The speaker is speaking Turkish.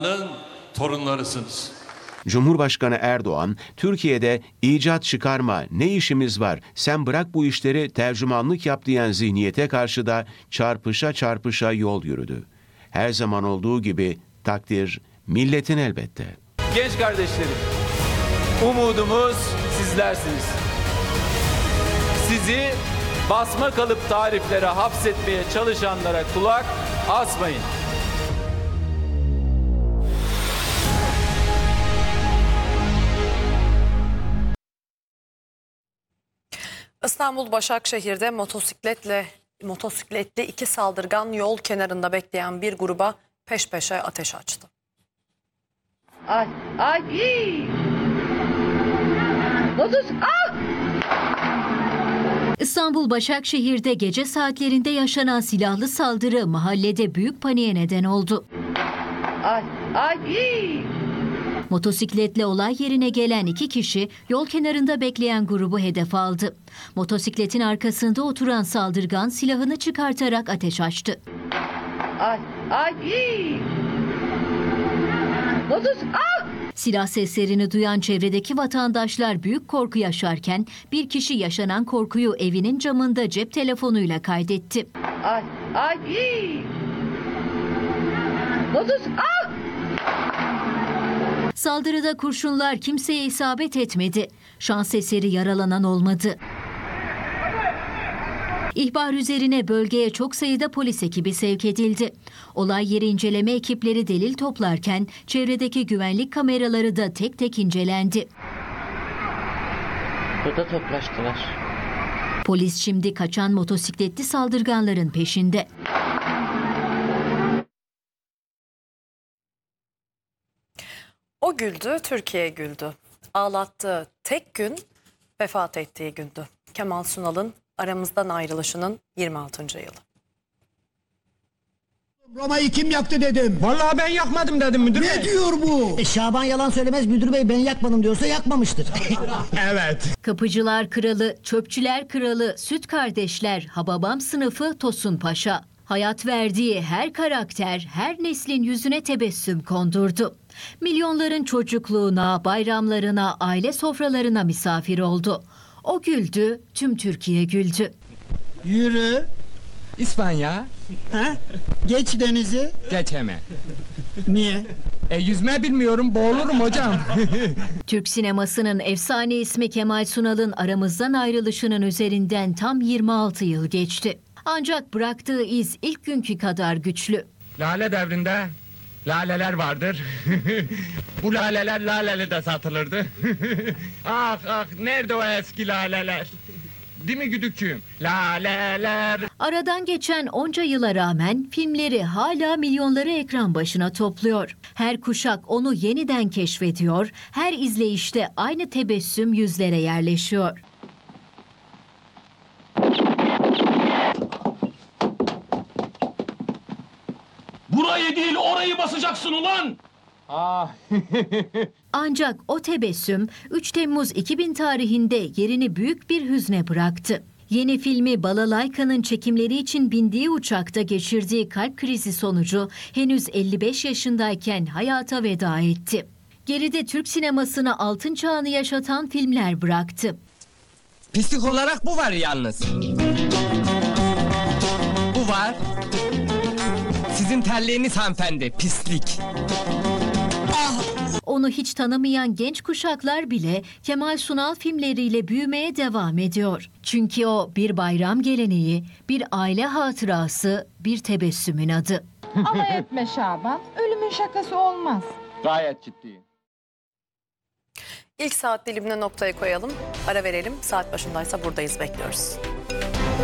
torunlarısınız. Cumhurbaşkanı Erdoğan, Türkiye'de icat çıkarma, ne işimiz var, sen bırak bu işleri tercümanlık yap diyen zihniyete karşı da çarpışa çarpışa yol yürüdü. Her zaman olduğu gibi takdir milletin elbette. Genç kardeşlerim, umudumuz sizlersiniz. Sizi basma kalıp tariflere hapsetmeye çalışanlara kulak asmayın. İstanbul Başakşehir'de motosikletli iki saldırgan yol kenarında bekleyen bir gruba peş peşe ateş açtı. Ay, ay, İstanbul Başakşehir'de gece saatlerinde yaşanan silahlı saldırı mahallede büyük paniğe neden oldu. ay, ay, Motosikletle olay yerine gelen iki kişi yol kenarında bekleyen grubu hedef aldı. Motosikletin arkasında oturan saldırgan silahını çıkartarak ateş açtı. ay, ay, Silah seslerini duyan çevredeki vatandaşlar büyük korku yaşarken bir kişi yaşanan korkuyu evinin camında cep telefonuyla kaydetti. ay, ay, Saldırıda kurşunlar kimseye isabet etmedi. Şans eseri yaralanan olmadı. İhbar üzerine bölgeye çok sayıda polis ekibi sevk edildi. Olay yeri inceleme ekipleri delil toplarken çevredeki güvenlik kameraları da tek tek incelendi. Burada toplaştılar. Polis şimdi kaçan motosikletli saldırganların peşinde. O güldü, Türkiye güldü. Ağlattığı tek gün vefat ettiği gündü. Kemal Sunal'ın aramızdan ayrılışının 26. yılı. Roma'yı kim yaktı dedim. Vallahi ben yakmadım dedim müdür bey. Ne diyor bu? Şaban yalan söylemez, müdür bey ben yakmadım diyorsa yakmamıştır. Evet. Kapıcılar kralı, çöpçüler kralı, süt kardeşler, Hababam sınıfı Tosun Paşa. Hayat verdiği her karakter her neslin yüzüne tebessüm kondurdu. Milyonların çocukluğuna, bayramlarına, aile sofralarına misafir oldu. O güldü, tüm Türkiye güldü. Yürü. İspanya. Ha? Geç denizi. Geçeme. Niye? Yüzme bilmiyorum, boğulurum hocam. Türk sinemasının efsane ismi Kemal Sunal'ın aramızdan ayrılışının üzerinden tam 26 yıl geçti. Ancak bıraktığı iz ilk günkü kadar güçlü. Lale devrinde laleler vardır. Bu laleler laleli de satılırdı. Ah ah, nerede o eski laleler? Değil mi güdükçüğüm? Laleler. Aradan geçen onca yıla rağmen filmleri hala milyonları ekran başına topluyor. Her kuşak onu yeniden keşfediyor, her izleyişte aynı tebessüm yüzlere yerleşiyor. Burayı değil orayı basacaksın ulan! Ah. Ancak o tebessüm 3 Temmuz 2000 tarihinde yerini büyük bir hüzne bıraktı. Yeni filmi Balalayka'nın çekimleri için bindiği uçakta geçirdiği kalp krizi sonucu henüz 55 yaşındayken hayata veda etti. Geride Türk sinemasına altın çağını yaşatan filmler bıraktı. Pislik olarak bu var yalnız. Bu var. Sizin terliğiniz hanımefendi, pislik. Onu hiç tanımayan genç kuşaklar bile Kemal Sunal filmleriyle büyümeye devam ediyor. Çünkü o bir bayram geleneği, bir aile hatırası, bir tebessümün adı. Ama etme Şaban, ölümün şakası olmaz. Gayet ciddiyim. İlk saat dilimine noktayı koyalım, ara verelim. Saat başındaysa buradayız, bekliyoruz.